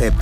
ήρθε.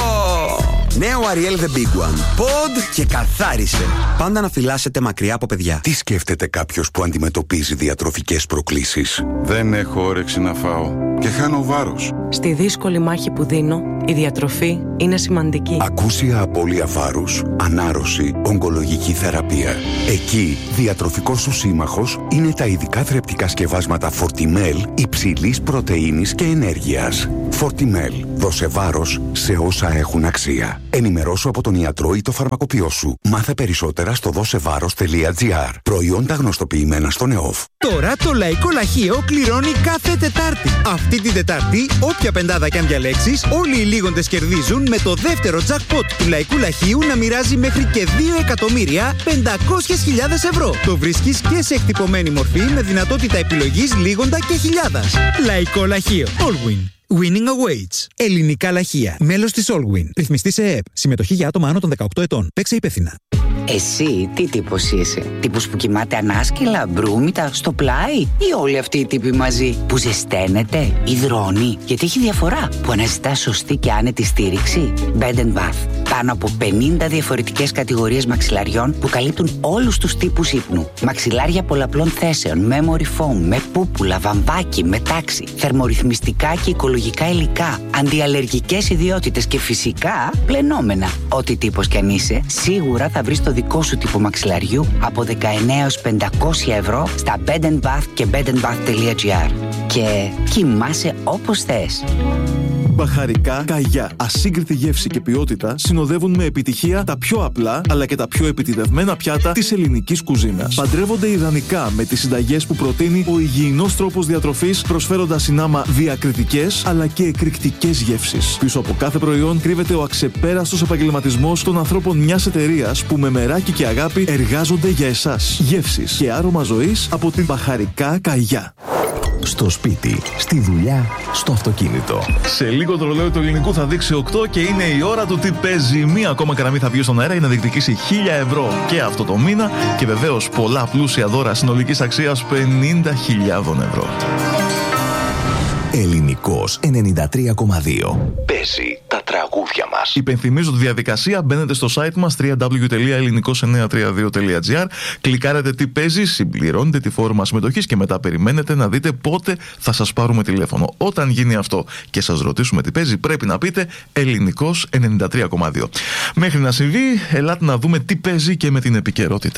Νέο Ariel The Big One. Pod και καθάρισε. Πάντα να φυλάσσετε μακριά από παιδιά. Τι σκέφτεται κάποιος που αντιμετωπίζει διατροφικές προκλήσεις? Δεν έχω όρεξη να φάω και χάνω βάρος. Στη δύσκολη μάχη που δίνω, η διατροφή είναι σημαντική. Ακούσια απώλεια βάρους, ανάρρωση, ογκολογική θεραπεία. Εκεί, διατροφικός σου σύμμαχος είναι τα ειδικά θρεπτικά σκευάσματα Fortimel υψηλής πρωτεΐνης και ενέργειας. Fortimel. Δώσε βάρος σε όσα έχουν αξία. Ενημερώσου από τον ιατρό ή το φαρμακοποιό σου. Μάθε περισσότερα στο δώσεβάρος.gr. Προϊόντα γνωστοποιημένα στον ΕΟΦ. Τώρα το Λαϊκό Λαχείο κληρώνει κάθε Τετάρτη. Αυτή την Τετάρτη, όποια πεντάδα κι αν διαλέξεις, όλοι οι λίγοντες κερδίζουν με το δεύτερο jackpot του Λαϊκού Λαχείου να μοιράζει μέχρι και 2.500.000 ευρώ. Το βρίσκεις και σε εκτυπωμένη μορφή με δυνατότητα επιλογής λίγοντα και χιλιάδας. Λαϊκό Λαχείο. Allwin. Winning awaits. Ελληνικά λαχεία. Μέλος της Allwin. Ρυθμιστή σε ΕΕΠ. Συμμετοχή για άτομα άνω των 18 ετών. Παίξε υπεύθυνα. Εσύ τι τύπος είσαι? Τύπος που κοιμάται ανάσκελα, μπρούμητα, στο πλάι, ή όλοι αυτοί οι τύποι μαζί που ζεσταίνεται, υδρώνει? Γιατί έχει διαφορά που αναζητά σωστή και άνετη στήριξη. Bed & Bath. Πάνω από 50 διαφορετικές κατηγορίες μαξιλαριών που καλύπτουν όλους τους τύπους ύπνου. Μαξιλάρια πολλαπλών θέσεων, memory foam, με πούπουλα, βαμβάκι, με τάξη, θερμορυθμιστικά και οικολογικά υλικά, αντιαλλεργικές ιδιότητες και φυσικά πλενόμενα. Ό,τι τύπος κι αν είσαι, σίγουρα θα βρεις το δικό σου τύπο μαξιλαριού από 19 έως 500 ευρώ στα Bed & Bath και bedandbath.gr. Και κοιμάσαι όπως θες. Μπαχαρικά Καγιά. Ασύγκριτη γεύση και ποιότητα συνοδεύουν με επιτυχία τα πιο απλά αλλά και τα πιο επιτιδευμένα πιάτα της ελληνικής κουζίνας. Παντρεύονται ιδανικά με τις συνταγές που προτείνει ο υγιεινός τρόπος διατροφής, προσφέροντας συνάμα διακριτικές αλλά και εκρηκτικές γεύσεις. Πίσω από κάθε προϊόν κρύβεται ο αξεπέραστος επαγγελματισμός των ανθρώπων μιας εταιρείας που με μεράκι και αγάπη εργάζονται για εσάς. Γεύσεις και άρωμα ζωής από την Μπαχαρικά Καγιά. Στο σπίτι, στη δουλειά, στο αυτοκίνητο. Σε λίγο το ρολόι του ελληνικού θα δείξει 8 και είναι η ώρα του τι παίζει. Μία ακόμα γραμμή θα βγει στον αέρα για να διεκδικήσει 1.000 ευρώ και αυτό το μήνα. Και βεβαίως πολλά πλούσια δώρα συνολικής αξίας 50.000 ευρώ. Ελληνικός 93,2. Παίζει τα τραγούδια μας. Υπενθυμίζω τη διαδικασία. Μπαίνετε στο site μας www.ελληνικός932.gr. Κλικάρετε τι παίζει, συμπληρώνετε τη φόρμα συμμετοχής και μετά περιμένετε να δείτε πότε θα σας πάρουμε τηλέφωνο. Όταν γίνει αυτό και σας ρωτήσουμε τι παίζει, πρέπει να πείτε Ελληνικός 93,2. Μέχρι να συμβεί, ελάτε να δούμε τι παίζει και με την επικαιρότητα.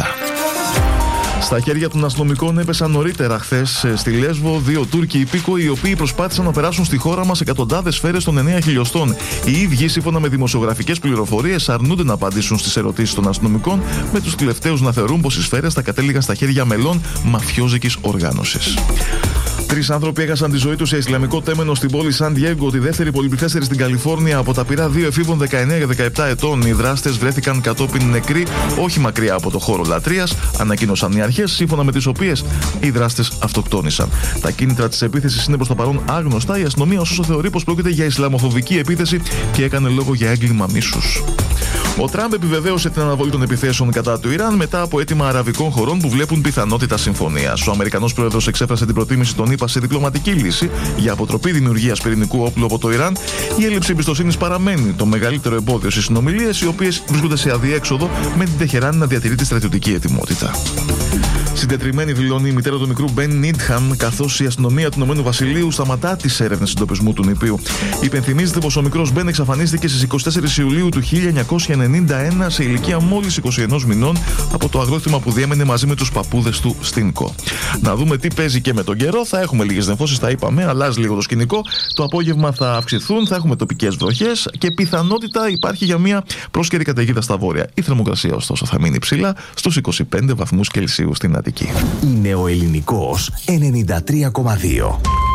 Στα χέρια των αστυνομικών έπεσαν νωρίτερα χθες στη Λέσβο 2 Τούρκοι υπήκοοι οι οποίοι προσπάθησαν να περάσουν στη χώρα μας εκατοντάδες σφαίρες των 9 χιλιοστών. Οι ίδιοι, σύμφωνα με δημοσιογραφικές πληροφορίες, αρνούνται να απαντήσουν στις ερωτήσεις των αστυνομικών, με τους τελευταίους να θεωρούν πως οι σφαίρες θα κατέληγαν στα χέρια μελών μαφιόζικης οργάνωσης. 3 άνθρωποι έχασαν τη ζωή τους σε Ισλαμικό τέμενο στην πόλη Σαν Διέγκο, τη δεύτερη πολυπληθέστερη στην Καλιφόρνια, από τα πυρά 2 εφήβων 19 και 17 ετών. Οι δράστες βρέθηκαν κατόπιν νεκροί, όχι μακριά από το χώρο λατρείας, ανακοίνωσαν οι αρχές, σύμφωνα με τις οποίες οι δράστες αυτοκτόνησαν. Τα κίνητρα της επίθεσης είναι προς το παρόν άγνωστα. Η αστυνομία ωστόσο θεωρεί πως πρόκειται για ισλαμοφοβική επίθεση και έκανε λόγο για έγκλημα μίσους. Ο Τραμπ επιβεβαίωσε την αναβολή των επιθέσεων κατά του Ιράν μετά από αίτημα αραβικών χωρών που βλέπουν πιθανότητα συμφωνίας. Ο Αμερικανός πρόεδρος εξέφρασε την προτίμηση των ΗΠΑ σε διπλωματική λύση για αποτροπή δημιουργίας πυρηνικού όπλου από το Ιράν. Η έλλειψη εμπιστοσύνης παραμένει το μεγαλύτερο εμπόδιο στις συνομιλίες, οι οποίες βρίσκονται σε αδιέξοδο, με την Τεχεράνη να διατηρεί τη στρατιωτική ετοιμότητα. Συντετριμμένη δηλώνει η μητέρα του μικρού Μπεν Νίτχαμ, καθώς η αστυνομία του Ηνωμένου Βασιλείου σταματά τις έρευνες εντοπισμού του νηπίου. Υπενθυμίζεται πως ο μικρός Μπεν εξαφανίστηκε στις 24 Ιουλίου του 1991 σε ηλικία μόλις 21 μηνών από το αγρόκτημα που διέμενε μαζί με τους παππούδες του στην Κο. Να δούμε τι παίζει και με τον καιρό. Θα έχουμε λίγες νεφώσεις, τα είπαμε, αλλάζει λίγο το σκηνικό. Το απόγευμα θα αυξηθούν, θα έχουμε τοπικές βροχές και πιθανότητα υπάρχει για μια πρόσκαιρη καταιγίδα στα βόρεια. Η θερμοκρασία ωστόσο θα μείνει ψηλά στους 25 βαθμούς Κελσίου στην Αττική. Είναι ο Ελληνικός 93,2.